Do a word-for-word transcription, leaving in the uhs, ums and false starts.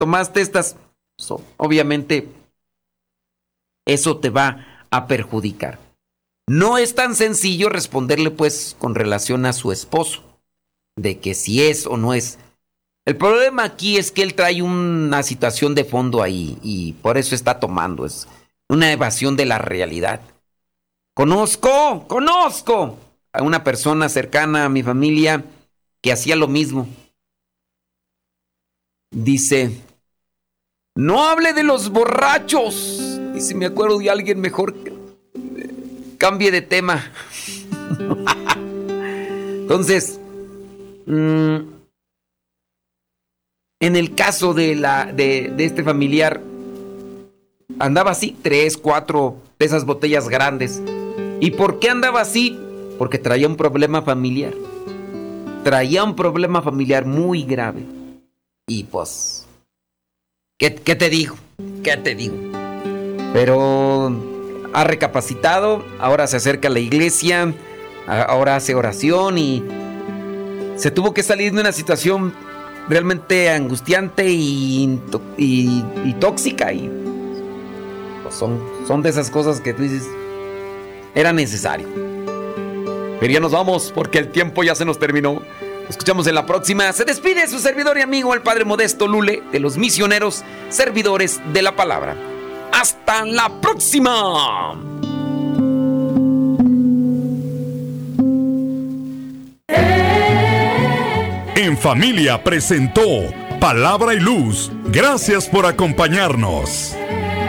tomaste estas, so, obviamente eso te va a perjudicar. No es tan sencillo responderle pues con relación a su esposo, de que si es o no es. El problema aquí es que él trae una situación de fondo ahí y por eso está tomando, es una evasión de la realidad. Conozco, conozco a una persona cercana a mi familia que hacía lo mismo. Dice, no hable de los borrachos. Y si me acuerdo de alguien mejor, cambie de tema. Entonces, mmm, en el caso de, la, de, de este familiar, andaba así, tres, cuatro de esas botellas grandes. ¿Y por qué andaba así? Porque traía un problema familiar. Traía un problema familiar muy grave. Y pues, ¿qué, qué te digo? ¿Qué te digo? Pero ha recapacitado, ahora se acerca a la iglesia, ahora hace oración y se tuvo que salir de una situación realmente angustiante y, y, y tóxica. Y pues son, son de esas cosas que tú dices, era necesario. Pero ya nos vamos porque el tiempo ya se nos terminó. Nos escuchamos en la próxima. Se despide su servidor y amigo, el Padre Modesto Lule, de los misioneros servidores de la palabra. ¡Hasta la próxima! En Familia presentó Palabra y Luz. Gracias por acompañarnos.